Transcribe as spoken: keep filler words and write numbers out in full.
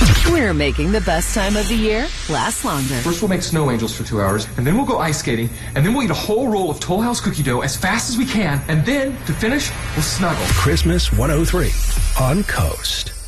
We're making the best time of the year last longer. First we'll make snow angels for two hours, and then we'll go ice skating, and then we'll eat a whole roll of Toll House cookie dough as fast as we can, and then, to finish, we'll snuggle. Christmas one oh three on Coast.